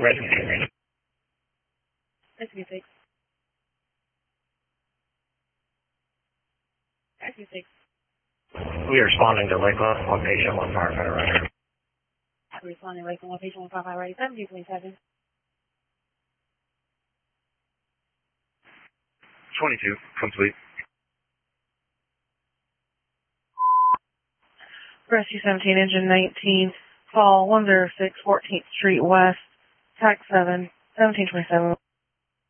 Rescue. Rescue 6. Rescue 6. We are responding to Lakeland, one patient, one firefighter right here. Responding Lakeland, one patient, one firefighter right here. 1727. 22, complete. Rescue 17, engine 19, fall 106, 14th Street West, TAC 7, 1727.